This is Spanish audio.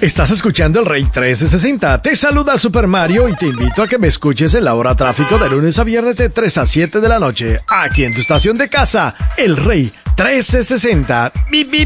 Estás escuchando el Rey 1360. Te saluda Super Mario y te invito a que me escuches en la hora tráfico de lunes a viernes de 3 a 7 de la noche. Aquí en tu estación de casa, el Rey 1360. ¡Bip, bip!